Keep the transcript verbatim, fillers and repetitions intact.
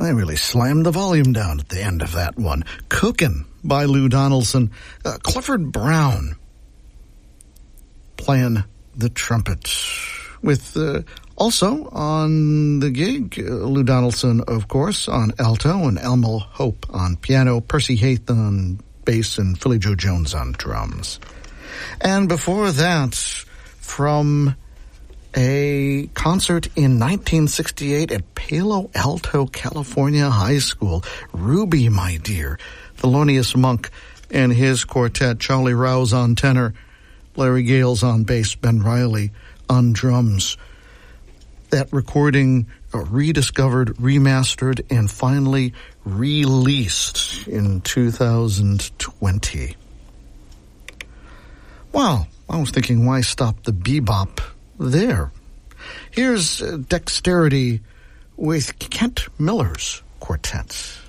They really slammed the volume down at the end of that one. Cookin' by Lou Donaldson. Uh, Clifford Brown playing the trumpet. With uh, also on the gig, uh, Lou Donaldson, of course, on alto, and Elmo Hope on piano, Percy Haith on bass, and Philly Joe Jones on drums. And before that, from a concert in nineteen sixty-eight at Palo Alto, California High School, Ruby, My Dear, Thelonious Monk and his quartet, Charlie Rouse on tenor, Larry Gales on bass, Ben Riley on drums. That recording uh, rediscovered, remastered, and finally released in two thousand twenty. Well, I was thinking, why stop the bebop there? Here's uh, Dexterity with Kent Miller's quartet.